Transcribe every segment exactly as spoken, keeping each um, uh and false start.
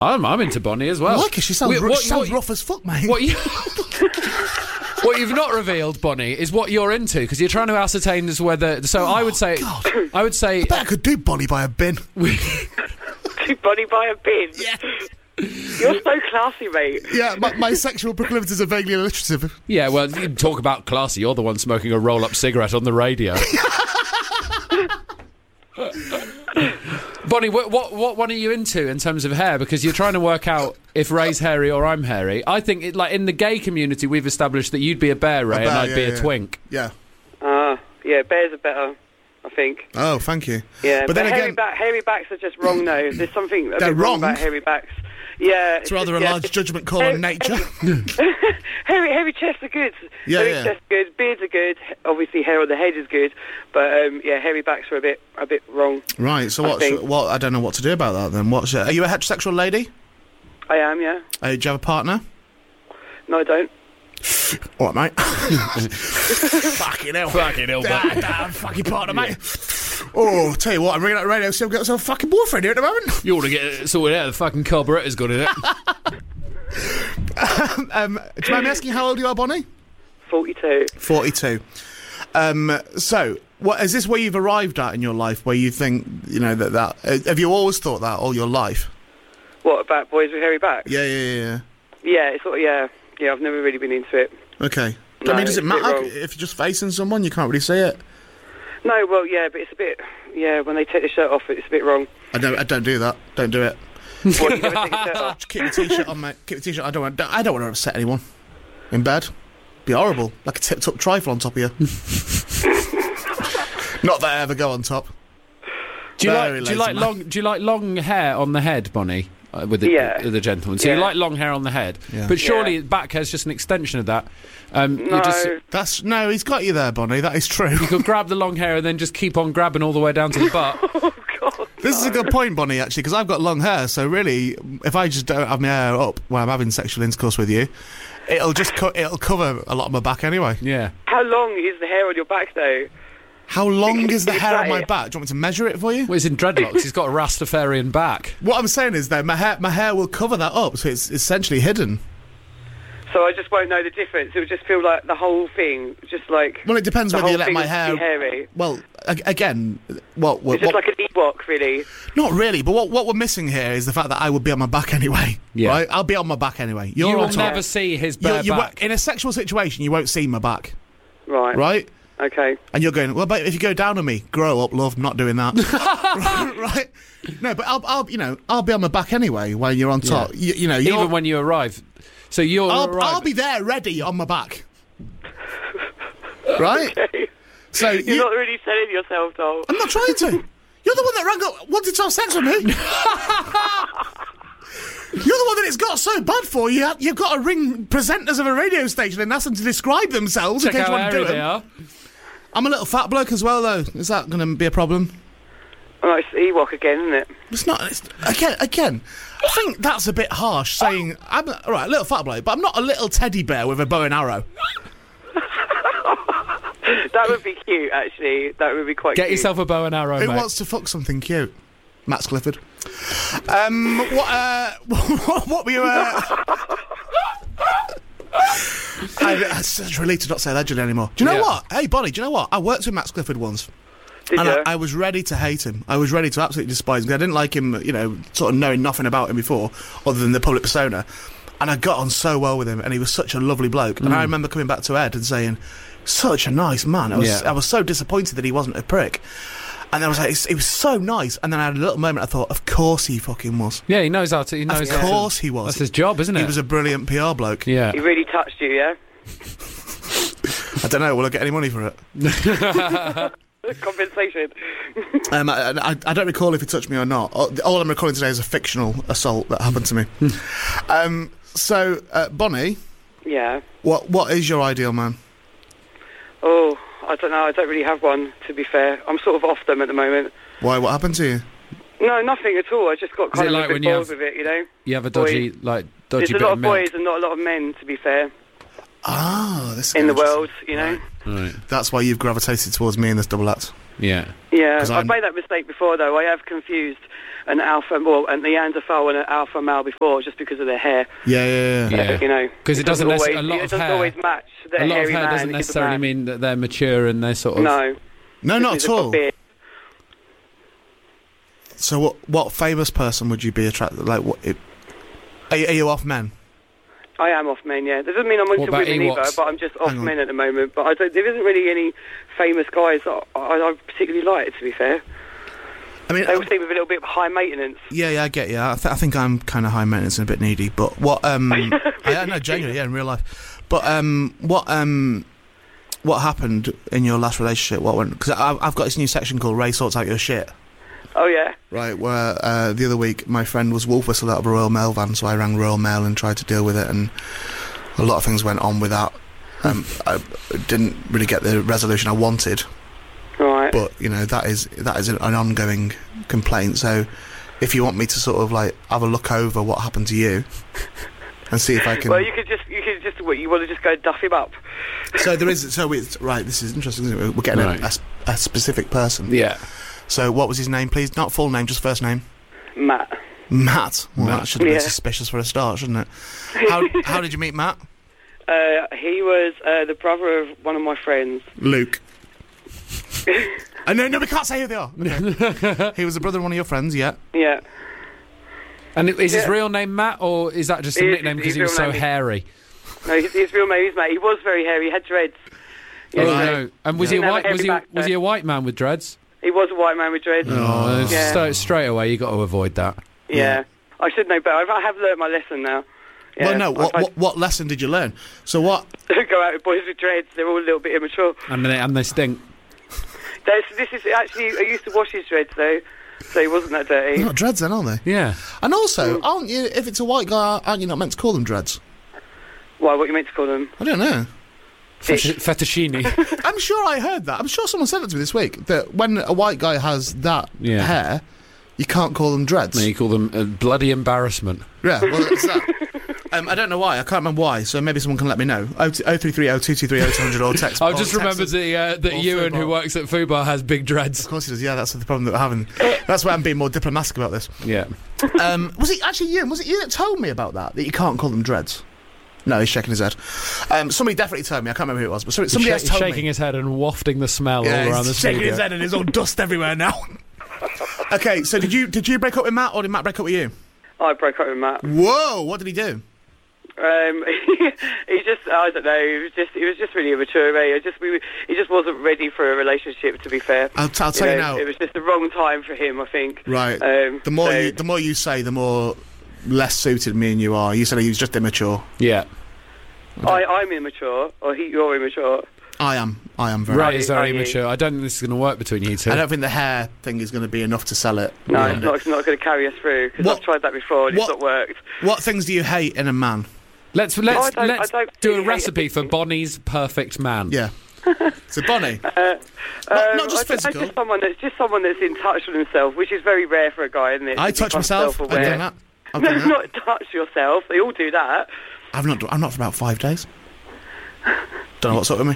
I'm, I'm into Bonnie as well. I like her. She sounds, Wait, ru- what- she sounds what- rough as fuck, mate. What you... What you've not revealed, Bonnie, is what you're into, because you're trying to ascertain as whether. So I would say, God. I would say, I bet I could do Bonnie by a bin. Do Bonnie by a bin? Yeah. You're so classy, mate. Yeah, my, my sexual proclivities are vaguely alliterative. yeah. Well, you talk about classy. You're the one smoking a roll-up cigarette on the radio. Bonnie, what, what what one are you into in terms of hair? Because you're trying to work out if Ray's hairy or I'm hairy. I think, it, like in the gay community, we've established that you'd be a bear, Ray, A bear, and I'd yeah, be a yeah. twink. Yeah. Ah, uh, yeah, bears are better, I think. Oh, thank you. Yeah, but, but, then hairy, again, back, hairy backs are just wrong, though. There's something a They're bit wrong wrong? about hairy backs. Yeah. it's rather a yeah, large judgment call hairy- on nature. hairy, hairy chests are good. Yeah, hairy yeah. chests are good. Beards are good. Obviously, hair on the head is good. But um, yeah, hairy backs are a bit a bit wrong. Right. So I what? think. What? I don't know what to do about that. Then what's? Uh, are you a heterosexual lady? I am, yeah. Uh, do you have a partner? No, I don't. All right, mate. Fucking hell. Fucking hell, Damn, damn, fucking partner, mate. Oh, tell you what, I'm ringing out the radio, so I've got myself a fucking boyfriend here at the moment. You ought to get it sorted out. The fucking carburettor's got in it. um, do you mind me asking how old you are, Bonnie? forty-two. forty-two. Um, so, what is this where you've arrived at in your life, where you think, you know, that that... Uh, have you always thought that all your life? What, about boys with hairy backs? Yeah, yeah, yeah, yeah. Yeah, it's sort of, yeah. Yeah, I've never really been into it. Okay. No, I mean, does it it's a bit matter wrong. if you're just facing someone, you can't really see it? No, well, yeah, but it's a bit... Yeah, when they take the shirt off, it's a bit wrong. I don't, I don't do that. Don't do it. What, you never take the shirt off? Just keep the t-shirt on, mate. Keep the t-shirt. I don't want. I don't want to upset anyone. In bed, be horrible. Like a tipped-up trifle on top of you. Not that I ever go on top. Do you Very like? Do you lazy like man. long? Do you like long hair on the head, Bonnie? Uh, with the, Yeah. the gentleman. So Yeah. you like long hair on the head, Yeah. but surely Yeah. back hair's just an extension of that. Um, No. you just That's no. He's got you there, Bonnie. That is true. you could grab the long hair and then just keep on grabbing all the way down to the butt. Oh, God. This is a good point, Bonnie. Actually, because I've got long hair, so really, if I just don't have my hair up when I'm having sexual intercourse with you, it'll just co- it'll cover a lot of my back anyway. Yeah. How long is the hair on your back, though? How long is the Is hair that on my it? back? Do you want me to measure it for you? Well, he's in dreadlocks. He's got a Rastafarian back. What I'm saying is that my hair, my hair will cover that up, so it's essentially hidden. So I just won't know the difference. It would just feel like the whole thing, just like... Well, it depends the whether you whole let thing my would hair. be hairy. Well, a- again, what, what, It's just what like an Ewok, really. not really, but what what we're missing here is the fact that I would be on my back anyway. Yeah. Right? I'll be on my back anyway. You're you on will top. never see his You- bare you back. won't- in a sexual situation, you won't see my back, Right. right? Okay. And you're going, well, but if you go down on me, grow up, love. Not doing that, right? No, but I'll, I'll, you know, I'll be on my back anyway when you're on top. Yeah. You, you know, you're, Even when you arrive. So you're I'll, arrive- I'll be there, ready on my back, right? Okay. So You're you, not really selling yourself, doll. I'm not trying to. You're the one that rang up, wanted to have sex with me. You're the one that it's got so bad for you. You've got to ring presenters of a radio station and ask them to describe themselves Check in case how you want to hairy do they it. are. I'm a little fat bloke as well, though. Is that going to be a problem? Oh, it's Ewok again, isn't it? It's not. It's, again, again. I think that's a bit harsh. Saying I'm all right, a little fat bloke, but I'm not a little teddy bear with a bow and arrow. That would be cute, actually. That would be quite Get cute. yourself a bow and arrow, Who mate. wants to fuck something cute? Max Clifford. Um, what? Uh, what were you? Uh, I, I'm such a relief to not say legend anymore. Do you know Yeah. what? Hey, Bonnie, do you know what? I worked with Max Clifford once. Did and you? I, I was ready to hate him. I was ready to absolutely despise him. 'Cause I didn't like him, you know, sort of knowing nothing about him before, other than the public persona. And I got on so well with him, and he was such a lovely bloke. And I remember coming back to Ed and saying, such a nice man. I was, Yeah. I was so disappointed that he wasn't a prick. And I was like, it's- it was so nice. And then I had a little moment, I thought, of course he fucking was. Yeah, he knows how to. He knows Of how to- course he was. That's his job, isn't it? He was a brilliant P R bloke. yeah. He really touched you, yeah? I don't know, will I get any money for it? Compensation. Um, I, I, I don't recall if he touched me or not. All, all I'm recalling today is a fictional assault that happened to me. um, so, uh, Bonnie, Yeah. what what is your ideal man? Oh, I don't know. I don't really have one, to be fair. I'm sort of off them at the moment. Why? What happened to you? No, nothing at all. I just got kind it of like a bit when you bored have- with it, you know? You have a dodgy, like dodgy There's a bit lot of of milk. boys and not a lot of men, to be fair, Ah, this is in the interesting. world, you know? Right. That's why you've gravitated towards me in this double act. Yeah. Yeah, 'Cause I've I'm- made that mistake before, though. I have confused an alpha, well, a Neanderthal and an alpha male before, just because of their hair. Yeah, yeah, yeah. Yeah. You know, because it, doesn't always, necessarily a lot it of doesn't hair. always match. The A lot of hairy hair man doesn't is a necessarily man. mean that they're mature and they're sort of. No. No, not Just at because they've got all. a beard. So, what what famous person would you be attracted? Like, what? It, are, you, are you off men? I am off men, yeah. That doesn't mean I'm into about women either, Ewoks? but I'm just off Hang on. men at the moment. But I don't, there isn't really any famous guys that I, I particularly like, to be fair. I mean, They all um, seem a little bit high maintenance. yeah, yeah, I get you. I, th- I think I'm kind of high maintenance and a bit needy. But what? Um, I know, genuinely, yeah, in real life. But um, what? Um, what happened in your last relationship? What went? Because I've got this new section called Ray Sorts Out Your Shit. Oh, yeah. Right, where uh, the other week my friend was wolf whistled out of a Royal Mail van, so I rang Royal Mail and tried to deal with it, and a lot of things went on with that. Um, I didn't really get the resolution I wanted, Right. but you know that is that is an, an ongoing complaint. So, if you want me to sort of like have a look over what happened to you and see if I can. Well, you could just, you could just, what, you want to just go duff him up? So there is. So it's right. This is interesting. Isn't it? We're getting Right. a, a, s- a specific person. Yeah. So what was his name, please? Not full name, just first name. Matt. Matt. Well, Matt. that should have been Yeah. suspicious for a start, shouldn't it? How how did you meet Matt? Uh, he was uh, the brother of one of my friends. Luke. I know, no, we can't say who they are. Okay. He was a brother of one of your friends, yeah. Yeah. And is his Yeah. real name Matt, or is that just a His- nickname because his he was real so name is- hairy? No, his, his real name is Matt. He was very hairy. He had dreads. Oh, Yeah, no. And was Yeah. he a Never white? Was heavy he back, was though. he a white man with dreads? He was a white man with dreads. Oh, Yeah. sta- straight away you got to avoid that. Yeah. I should know better. I've- I have learnt my lesson now. Yeah. Well, no, I've what, had what what lesson did you learn? So what... to go out with boys with dreads. They're all a little bit immature. And they and they stink. There's, this is actually, I used to wash his dreads though, so he wasn't that dirty. They're not dreads then, are they? Yeah. And also, aren't you, if it's a white guy, aren't you not meant to call them dreads? Why, what you meant to call them? I don't know. Fet- fettuccine. I'm sure I heard that. I'm sure someone said it to me this week, that when a white guy has that Yeah. hair, you can't call them dreads. No, you call them a bloody embarrassment. Yeah, well, it's that. Um, I don't know why. I can't remember why. So maybe someone can let me know. oh three three oh two two three oh two hundred or text. I've or just text remembered us. that, uh, that or Ewan, who Fubar. works at Fubar, has big dreads. Of course he does. Yeah, that's the problem that we're having. That's why I'm being more diplomatic about this. Yeah. Um, was it actually you? Was it you that told me about that? That you can't call them dreads? No, he's shaking his head. Um, somebody definitely told me. I can't remember who it was, but somebody, somebody else He's told shaking me. his head and wafting the smell Yeah, all around the he's shaking studio. his head and there's all dust everywhere now. Okay, so did you did you break up with Matt or did Matt break up with you? I broke up with Matt. Whoa! What did he do? Um, he just, I don't know, he was just, he was just really immature, eh? I just, we, he just wasn't ready for a relationship, to be fair. I'll, t- I'll tell you, know, now. It was just the wrong time for him, I think. Right. Um, the more so- you the more you say, the more less suited me and you are. You said he was just immature. Yeah. I, I'm immature, or he, you're immature. I am. I am very. Ray is Are very you- immature. I don't think this is going to work between you two. I don't think the hair thing is going to be enough to sell it. No, Yeah. it's not, it's not going to carry us through, because What- I've tried that before and what- it's not worked. What things do you hate in a man? Let's let's I don't- let's I don't do a really hate recipe for anything. Bonnie's perfect man. Yeah. So Bonnie, not, Um, not just I, physical. I just someone that's just someone that's in touch with himself, which is very rare for a guy, isn't it? I to touch become myself. I've self-aware. done that. I've No, done that. not touch yourself. They all do that. I've not. I'm not for about five days. Don't know what's up with me.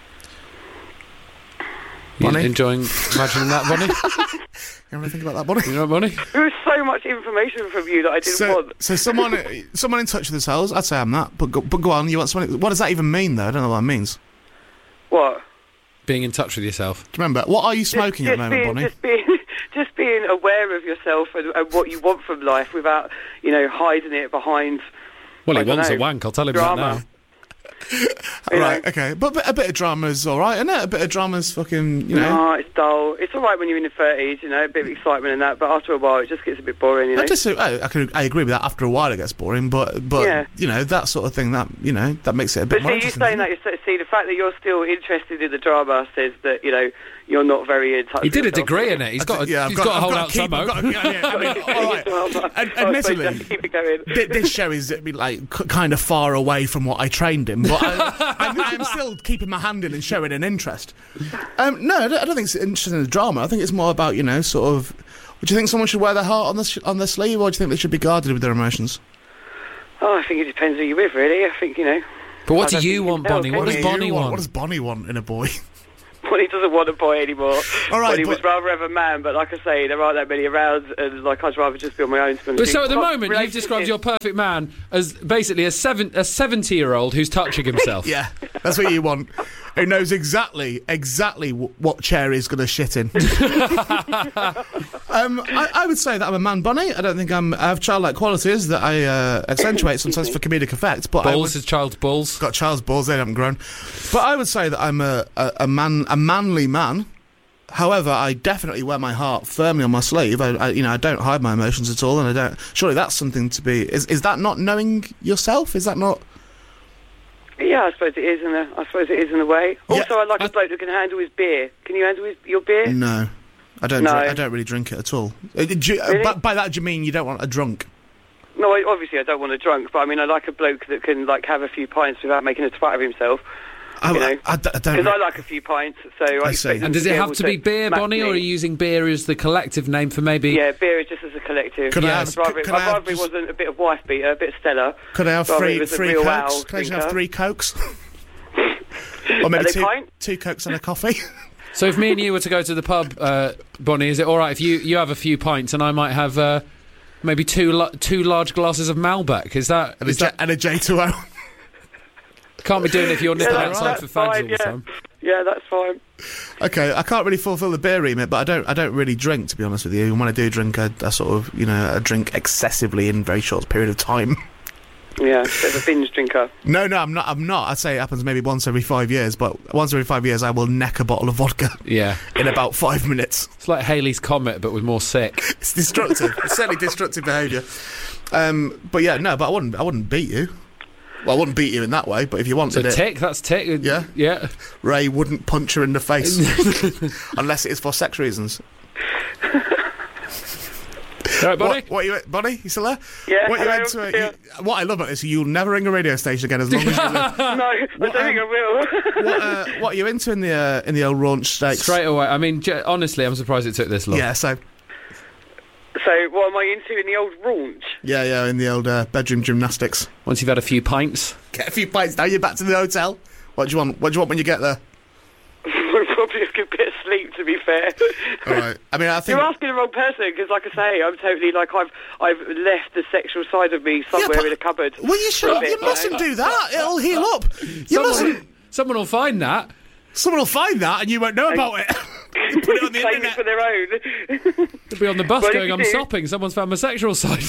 You Bonnie? enjoying imagining that, Bonnie? You ever think about that, Bonnie? You know, Bonnie? There was so much information from you that I didn't So, want. so someone, someone in touch with themselves. I'd say I'm that. But go, but go on. You want someone? What does that even mean, though? I don't know what that means. What? Being in touch with yourself. Do you remember? What are you smoking just, at the moment, being, Bonnie? Just being, just being aware of yourself and, and what you want from life without, you know, hiding it behind. Well, I he don't wants know, a wank. I'll tell him drama. that now. you Right. know. Okay. But, but a bit of drama is all right, isn't it? A bit of drama's fucking. You know. No, it's dull. It's all right when you're in the thirties, you know, a bit of excitement and that, but after a while it just gets a bit boring, you know. I just, I, I, can, I agree with that. After a while, it gets boring, but, but Yeah. you know, that sort of thing, that you know, that makes it a bit But more see, you interesting. saying doesn't that, it? you see, the fact that you're still interested in the drama says that, you know, you're not very in touch He with did a yourself. degree in it. He's I got. d- A, yeah, I've he's got, got to I've hold got out to keep, some I've hope. got to- yeah, yeah, I mean, all right. Well, Ad- I suppose admittedly, just keep it going. Th- this show is uh, like c- kind of far away from what I trained in, but I, I'm, I'm still keeping my hand in and showing an interest. Um, no, I don't, I don't think it's interested in the drama. I think it's more about, you know, sort of. Do you think someone should wear their heart on the sh- on their sleeve, or do you think they should be guarded with their emotions? Oh, I think it depends who you're with, really. I think, you know. But what I do don't you think you want, can tell, Bonnie? can What does you? Bonnie You want? What does Bonnie want in a boy? Bonnie doesn't want a boy anymore. All right, Bonnie but- was rather have a man, but like I say, there aren't that many around, and like I'd rather just be on my own. But so at the moment, you've described your perfect man as basically a seven a seventy-year-old who's touching himself. Yeah, that's what you want. Who knows exactly, exactly w- what chair he's going to shit in. um, I, I would say that I'm a man bunny. I don't think I'm. I have childlike qualities that I uh, accentuate sometimes for comedic effect. But I Balls would, is child's balls. got child's balls. They haven't grown. But I would say that I'm a, a, a man, a manly man. However, I definitely wear my heart firmly on my sleeve. I, I, you know, I don't hide my emotions at all, and I don't. Surely that's something to be. Is is that not knowing yourself? Is that not? Yeah, I suppose it is in a. I suppose it is in a way. Yeah, Also, I like I- a bloke that can handle his beer. Can you handle his, your beer? No, I don't. No. Drink, I don't really drink it at all. Uh, do you- uh, Really? by, by that, do you mean you don't want a drunk? No, I, obviously I don't want a drunk, but I mean I like a bloke that can like have a few pints without making a twat of himself. I, You know, I, I d- I don't. Because I like a few pints, so I, I expect see. them And does it be have able to be beer, match Bonnie, me. or are you using beer as the collective name for maybe... Yeah, beer is just as a collective. Could I yeah, ask- I'd rather, could it, I I'd have rather it just- wasn't a bit of wife beater, a bit of Stella. Could I have rather three it was a three real cokes? owl Can I just have drinker. three cokes? Or Are maybe they two pint? two cokes and a coffee. So if me and you were to go to the pub, uh, Bonnie, is it all right if you, you have a few pints and I might have uh, maybe two la- two large glasses of Malbec? Is that... and, a Is J- that and a J two O. can't be doing it if you're nipping that- outside that's for fags all fine, the yeah. time. Yeah, that's fine. Okay, I can't really fulfil the beer remit, but I don't. I don't really drink, to be honest with you. And when I do drink, I, I sort of, you know, I drink excessively in a very short period of time. Yeah, bit of a binge drinker. No, no, I'm not. I'm not. I'd say it happens maybe once every five years, but once every five years, I will neck a bottle of vodka Yeah. in about five minutes. It's like Halley's Comet, but with more sick. It's destructive. It's certainly destructive behaviour. Um, but yeah, no, but I wouldn't. I wouldn't beat you. Well, I wouldn't beat you in that way. But if you So wanted it, tick, that's tick. Yeah? Yeah. Ray wouldn't punch her in the face unless it is for sex reasons. All right, Bonnie? What, what you, Bonnie? You still there? Yeah, What you hello, into it? yeah. You, what I love about this, you'll never ring a radio station again as long as you live. No, I don't think I will. What, uh, what are you into in the uh, in the old raunch stakes? Straight away. I mean, j- honestly, I'm surprised it took this long. Yeah, so So, what am I into in the old raunch? yeah, yeah, in the old uh, bedroom gymnastics. Once you've had a few pints. Get a few pints. Now you're back to the hotel. What do you want? What do you want when you get there? Probably a good bit of sleep, to be fair. All right. I mean, I think. You're asking the wrong person, because like I say, I'm totally, like, I've I've left the sexual side of me somewhere but- in a cupboard. Well, you for a should. bit, You mustn't know? do that. It'll heal up. You Someone, mustn't. someone will find that. Someone will find that, and you won't know about it. Put it on the Claim internet. it for their own. They'll be on the bus Well, if going, you I'm do- stopping. Someone's found my sexual side.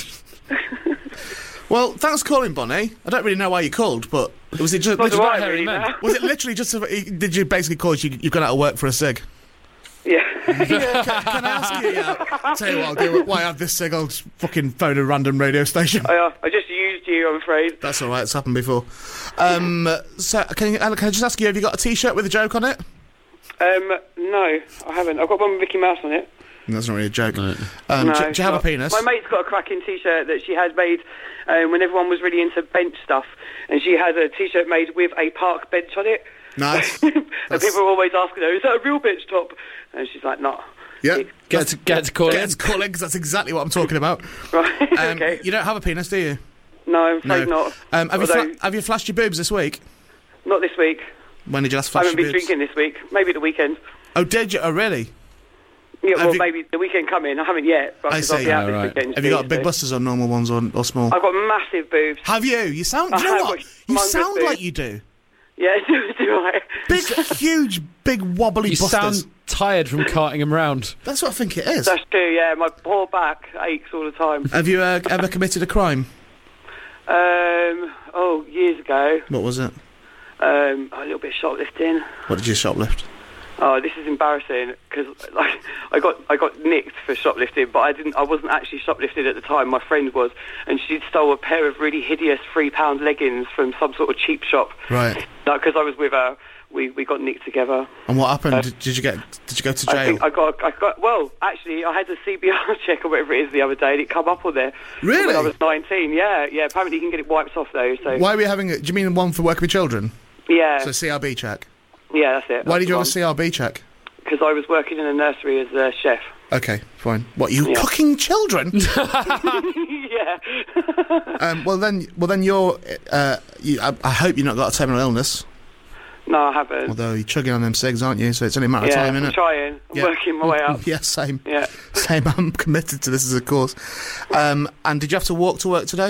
Well, thanks for calling, Bonnie. I don't really know why you called, but was it just? Not do literally- I, hairy really, men. now. was it literally just? A, did you basically call? You, you've gone out of work for a cig. Yeah. Can I ask you? Yeah. I'll tell you what I'll do. Why I have this cig? I'll just fucking phone a random radio station. I, uh, I just used you, I'm afraid. That's all right. It's happened before. Um, so can, you, can I just ask you? Have you got a T-shirt with a joke on it? Um, no, I haven't. I've got one with Mickey Mouse on it. That's not really a joke. Um, No, do, do it's you have a not. penis? My mate's got a cracking T-shirt that she had made um, when everyone was really into bench stuff, and she had a T-shirt made with a park bench on it. Nice. And That's- people were always asking her, "Is that a real bench top?" And she's like, "No." Yeah. Get to, get to call Get in. to calling because that's exactly what I'm talking about. Right. Um, Okay. You don't have a penis, do you? No, I'm afraid No. not. Um, have, you Although, fla- have you flashed your boobs this week? not this week. When did you last I flash haven't your been boobs? drinking this week. Maybe the weekend. Oh, did you? Oh, really? Yeah, Have well, you- maybe the weekend coming. I haven't yet. But I 'cause I'll see. be out Oh, this right. weekend. Have you got so- big busters or normal ones or, or small? I've got massive boobs. Have you? You sound. I You know have what? got You humongous sound boobs. like you do. Yeah, do, do I? Big, huge, big wobbly You busters. sound tired from carting him round. That's what I think it is. That's true, yeah. My poor back aches all the time. Have you uh, ever committed a crime? Um, oh, years ago, What was it? um, a little bit of shoplifting. What did you shoplift? Oh, this is embarrassing because like I got I got nicked for shoplifting, but I didn't. I wasn't actually shoplifting at the time. My friend was, and she stole a pair of really hideous three pound leggings from some sort of cheap shop. Right. Like, because I was with her, we, we got nicked together. And what happened? Uh, did, did you get? Did you go to I jail? think I got I got well. Actually, I had a C B R check or whatever it is the other day, and it come up on there. Really? When I was nineteen. Yeah, yeah. Apparently, you can get it wiped off though. So Why are we having it? Do you mean one for working with children? yeah, So C R B check. yeah, that's it. Why did you have a C R B check? Because I was working in a nursery as a chef. Okay, fine. What, you Yeah. cooking children? Yeah. um, well then, well then you're. Uh, you, I, I hope you've not got a terminal illness. No, I haven't. Although you're chugging on them cigs, aren't you? So it's only a matter yeah, of time, isn't I'm it? trying. I'm Yeah. working my way up. Yeah, same. Yeah. Same. I'm committed to this as a course. Um, and did you have to walk to work today?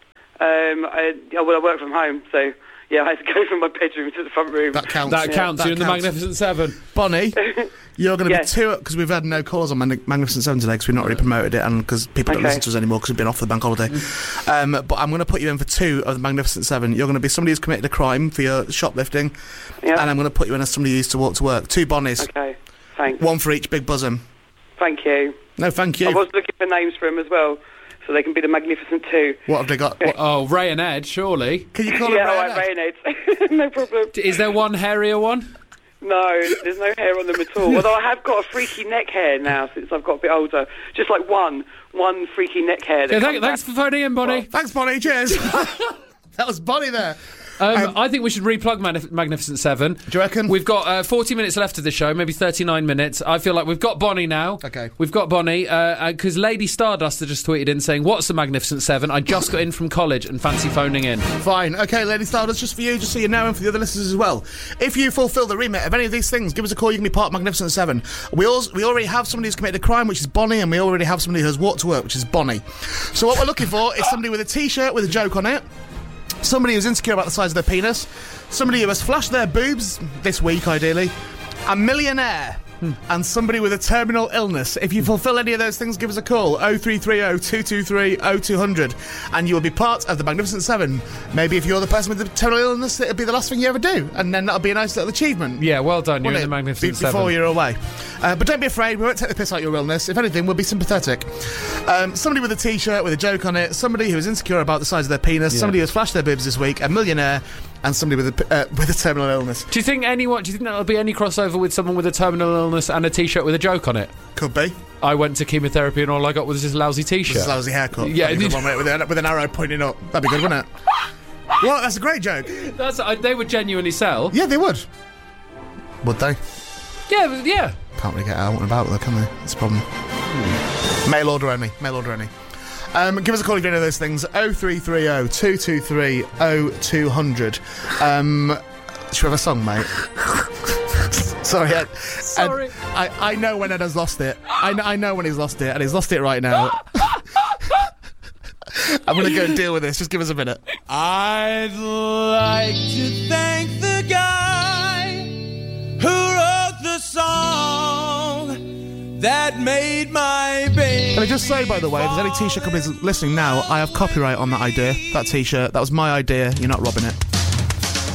Um, I, yeah, well, I work from home, so yeah, I had to go from my bedroom to the front room. That counts. That Yeah. counts. That You're in the counts. Magnificent Seven. Bonnie, you're going to Yes. be two, because we've had no calls on Mag- Magnificent Seven today because we've not really promoted it and because people don't Okay. listen to us anymore because we've been off for the bank holiday. um, but I'm going to put you in for two of the Magnificent Seven. You're going to be somebody who's committed a crime for your shoplifting, Yeah. and I'm going to put you in as somebody who used to walk to work. Two Bonnies. Okay. Thanks. One for each big bosom. Thank you. No, thank I you. was looking for names for them as well, so they can be the Magnificent Two. What have they got? What, Oh, Ray and Ed, surely. can you call Yeah, them all Ray right, and Ed? Ray and Ed. No problem. Is there one hairier one? No, there's no hair on them at all. Although I have got a freaky neck hair now since I've got a bit older. Just like one, one freaky neck hair. That Yeah, comes thank, thanks back. for phoning in, Bonnie. Thanks, Bonnie. Cheers. That was Bonnie there. Um, I think we should replug Magnif- Magnificent Seven. Do you reckon? We've got uh, forty minutes left of the show, maybe thirty-nine minutes. I feel like we've got Bonnie now. Okay. We've got Bonnie, because uh, Lady Stardust had just tweeted in saying, what's the Magnificent Seven? I just got in from college and fancy phoning in. Fine. Okay, Lady Stardust, just for you, just so you know, and for the other listeners as well. If you fulfil the remit of any of these things, give us a call. You can be part of Magnificent Seven. We, also, we already have somebody who's committed a crime, which is Bonnie, and we already have somebody who has walked to work, which is Bonnie. So what we're looking for is somebody with a T-shirt with a joke on it, somebody who's insecure about the size of their penis, somebody who has flashed their boobs this week, ideally, a millionaire, and somebody with a terminal illness. If you fulfil any of those things, give us a call, oh three three oh, two two three, oh two hundred, and you will be part of the Magnificent Seven. Maybe if you're the person with the terminal illness, it'll be the last thing you ever do, and then that'll be a nice little achievement. Yeah, well done. You're Wouldn't in the it? Magnificent Be- Seven. Before you're away. Uh, but don't be afraid, we won't take the piss out your illness. If anything, we'll be sympathetic. Um, somebody with a T-shirt with a joke on it, somebody who is insecure about the size of their penis, Yeah. somebody who's flashed their boobs this week, a millionaire, and somebody with a, p- uh, with a terminal illness. Do you think anyone? Do you think there'll be any crossover with someone with a terminal illness and a T-shirt with a joke on it? Could be. I went to chemotherapy and all I got was this lousy T-shirt. This lousy haircut. Yeah, That'd be a good one, mate, with, a, with an arrow pointing up. That'd be good, wouldn't it? Well, that's a great joke. That's I, they would genuinely sell. Yeah, they would. Would they? Yeah, but- yeah. Can't really get out and about though, can they? That's a problem. Mail order only. Mail order only. Um, give us a call if you know those things. oh three three oh, two two three, oh two hundred. Um, should we have a song, mate? Sorry, Ed. Sorry. Ed, I, I know when Ed has lost it. I, kn- I know when he's lost it, and he's lost it right now. I'm going to go and deal with this. Just give us a minute. I'd like to thank the guy who wrote the song that made my baby. Can I just say, by the way, if there's any T-shirt companies listening now, I have copyright on that idea, that T-shirt. That was my idea. You're not robbing it.